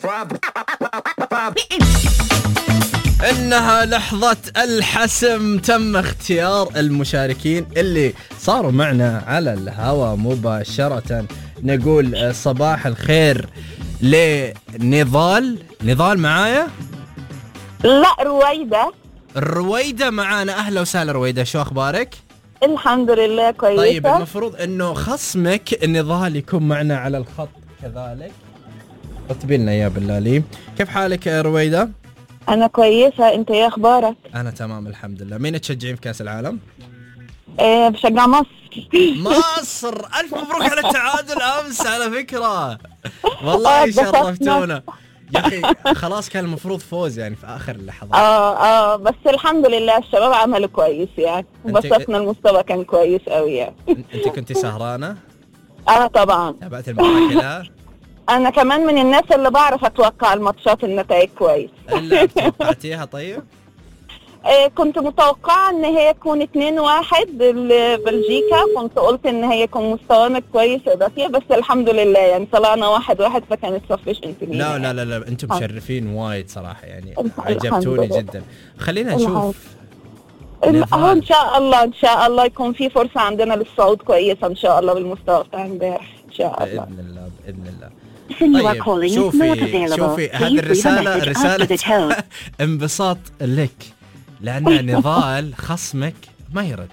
إنها لحظة الحسم. تم اختيار المشاركين اللي صاروا معنا على الهواء مباشرة. نقول صباح الخير لنضال. نضال معايا؟ لا، رويدة. رويدة معانا. أهلا وسهلا رويدة، شو أخبارك؟ الحمد لله كويسة. طيب المفروض إنه خصمك نضال يكون معنا على الخط كذلك. اكتبي لنا يا بالله. كيف حالك يا رويدة؟ أنا كويسة، أنت إيه أخبارك؟ أنا تمام الحمد لله. مين تشجعين في كأس العالم؟ بشجع مصر. مصر. ألف مبروك على التعادل أمس على فكرة، والله شرفتونا يا أخي. خلاص كان المفروض فوز يعني في آخر اللحظات. بس الحمد لله الشباب عملوا كويس يعني، بسطنا المستوى كان كويس قوي يعني. أنت كنتي سهرانة؟ طبعا. تابعت المباراة كلها؟ أنا كمان من الناس اللي بعرف أتوقع الماتشات النتائج كويس. إلا توقعتيها؟ طيب كنت متوقعة ان هي تكون 2-1 لبلجيكا. كنت قلت ان هي يكون مستوانا كويس اضافية، بس الحمد لله يعني طلعنا 1-1 فكانت sufficient. لا لا لا لا، انتم مشرفين وايد صراحة يعني، عجبتوني جدا. خلينا نشوف ان شاء الله ان شاء الله يكون في فرصة عندنا للصعود كويسة ان شاء الله بالمستوى بتاع امبارح ان شاء الله بإذن الله بإذن الله. طيب شوفي هذه رسالة انبساط لك، لأن نضال خصمك ما يرد.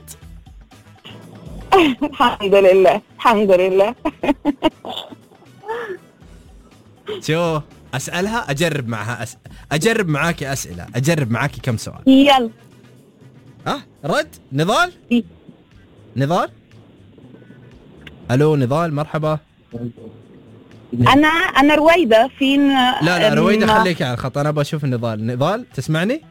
الحمد لله الحمد لله. شو أسألها؟ أجرب معها أجرب معاكي أسئلة، أجرب معاكي كم سؤال. يلا. رد نضال؟ نضال؟ ألو نضال، مرحبا. أنا رويدة فين؟ لا رويدة خليك على الخط، أنا بشوف نضال. نضال تسمعني؟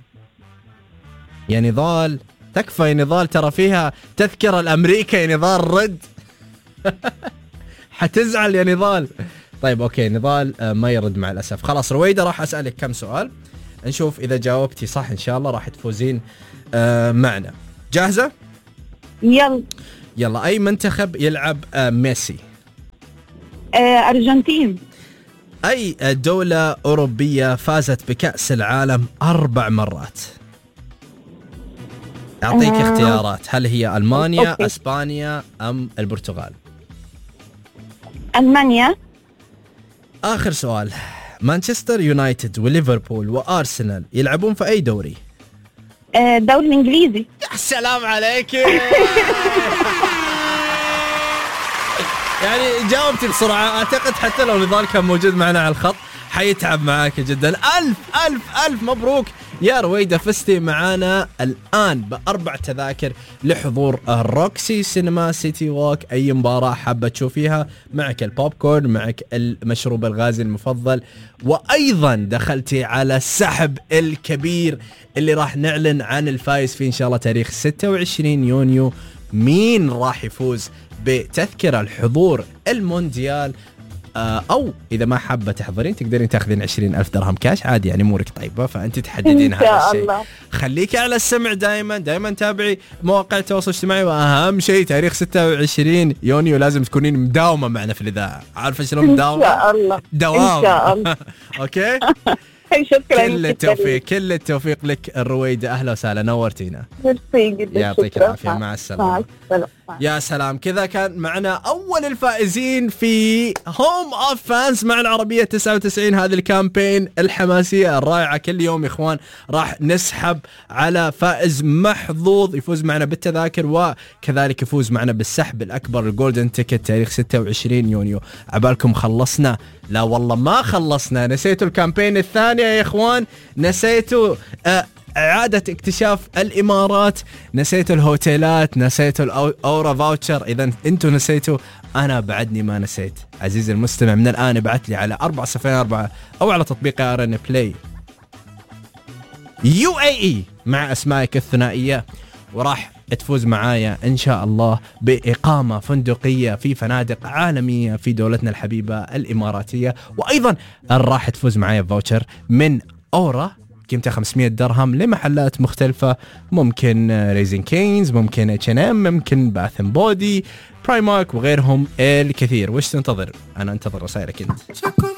يا نضال تكفى يا نضال، ترى فيها تذكرة الأمريكا يا نضال، رد. حتزعل يا نضال. طيب أوكي نضال ما يرد مع الأسف. خلاص رويدة راح أسألك كم سؤال، نشوف إذا جاوبتي صح إن شاء الله راح تفوزين معنا. جاهزة؟ يلا. أي منتخب يلعب ميسي؟ أرجنتين. أي دولة أوروبية فازت بكأس العالم 4 مرات؟ أعطيك اختيارات، هل هي ألمانيا أسبانيا أم البرتغال؟ ألمانيا. آخر سؤال. مانشستر يونايتد وليفربول وأرسنال يلعبون في أي دوري؟ الدوري الإنجليزي. يا سلام عليك. يعني جاوبتي بسرعة. أعتقد حتى لو نضال كان موجود معنا على الخط حيتعب معاك جدا. ألف مبروك يا رويدة، فزتي معانا الآن ب4 تذاكر لحضور الروكسي سينما سيتي ووك. أي مباراة حابة تشوفيها، معك البوب كورن، معك المشروب الغازي المفضل، وأيضا دخلتي على السحب الكبير اللي راح نعلن عن الفائز فيه إن شاء الله تاريخ 26 يونيو. مين راح يفوز بتذكرة الحضور المونديال، أو إذا ما حابة تحضرين تقدرين تأخذين 20,000 درهم كاش عادي، يعني أمورك طيبة، فأنت تحددين هذا الشيء. خليك على السمع دائما تابعي مواقع التواصل الاجتماعي، وأهم شيء تاريخ 26 يونيو لازم تكونين مداومة معنا في الإذاعة. عارفة شلون مداومة؟ إن شاء الله دوام. إن شاء الله. أوكي. شكرا. كل التوفيق لك الرويدة، أهلا وسهلا، نورتينا. ميرسي جدا. يعطيك العافية، مع السلامة. يا سلام، كذا كان معنا أول الفائزين في هوم أوف فانز مع العربية 99. هذه الكامبين الحماسية الرائعة. كل يوم يا إخوان راح نسحب على فائز محظوظ يفوز معنا بالتذاكر، وكذلك يفوز معنا بالسحب الأكبر الجولدن تيكت تاريخ 26 يونيو. عبالكم خلصنا؟ لا والله ما خلصنا. نسيتوا الكامبين الثانية يا إخوان، نسيتوا إعادة اكتشاف الإمارات، نسيتوا الهوتيلات، نسيتوا الأورا فاوتشر. إذا أنتوا نسيتوا، أنا بعدني ما نسيت. عزيزي المستمع، من الآن ابعث لي على 404 أو على تطبيق RN Play UAE مع أسمائك الثنائية، وراح تفوز معايا إن شاء الله بإقامة فندقية في فنادق عالمية في دولتنا الحبيبة الإماراتية. وأيضا راح تفوز معايا فاوتشر من أورا قيمته 500 درهم لمحلات مختلفة، ممكن ريزين كينز، ممكن H&M، ممكن باث اند بودي، برايمارك وغيرهم الكثير. وش تنتظر؟ أنا أنتظر رسائلك أنت.